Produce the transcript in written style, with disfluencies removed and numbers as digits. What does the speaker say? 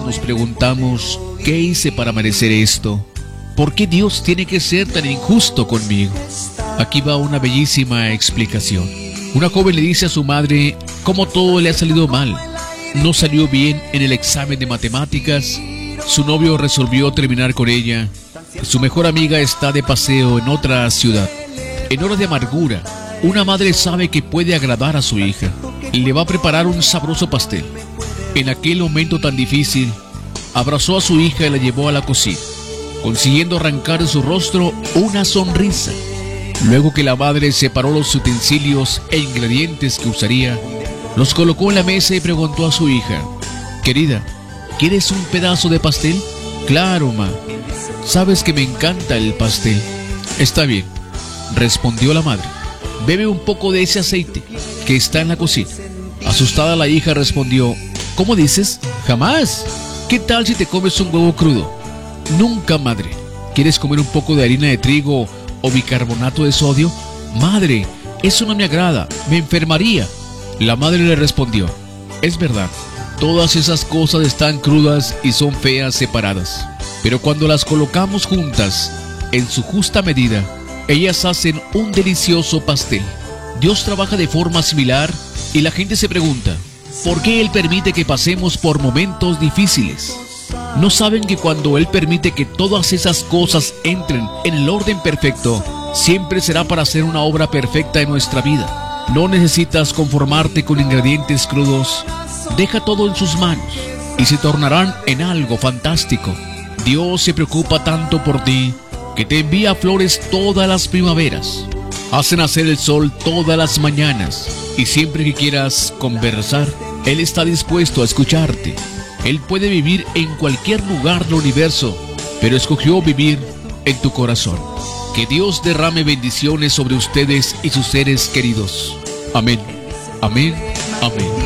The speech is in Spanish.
nos preguntamos, ¿qué hice para merecer esto? ¿Por qué Dios tiene que ser tan injusto conmigo? Aquí va una bellísima explicación. Una joven le dice a su madre cómo todo le ha salido mal. No salió bien en el examen de matemáticas, su novio resolvió terminar con ella, su mejor amiga está de paseo en otra ciudad. En horas de amargura, una madre sabe que puede agradar a su hija y le va a preparar un sabroso pastel. En aquel momento tan difícil, abrazó a su hija y la llevó a la cocina, consiguiendo arrancar de su rostro una sonrisa. Luego que la madre separó los utensilios e ingredientes que usaría, los colocó en la mesa y preguntó a su hija: querida, ¿quieres un pedazo de pastel? Claro, ma. Sabes que me encanta el pastel. Está bien, respondió la madre. Bebe un poco de ese aceite que está en la cocina. Asustada la hija respondió: ¿cómo dices? Jamás. ¿Qué tal si te comes un huevo crudo? Nunca, madre. ¿Quieres comer un poco de harina de trigo o bicarbonato de sodio? Madre, eso no me agrada, me enfermaría. La madre le respondió: es verdad, todas esas cosas están crudas y son feas separadas, pero cuando las colocamos juntas, en su justa medida, ellas hacen un delicioso pastel. Dios trabaja de forma similar y la gente se pregunta, ¿por qué Él permite que pasemos por momentos difíciles? ¿No saben que cuando Él permite que todas esas cosas entren en el orden perfecto, siempre será para hacer una obra perfecta en nuestra vida? No necesitas conformarte con ingredientes crudos. Deja todo en sus manos y se tornarán en algo fantástico. Dios se preocupa tanto por ti que te envía flores todas las primaveras, hace nacer el sol todas las mañanas, y siempre que quieras conversar, Él está dispuesto a escucharte. Él puede vivir en cualquier lugar del universo, pero escogió vivir en tu corazón. Que Dios derrame bendiciones sobre ustedes y sus seres queridos. Amén, amén, amén.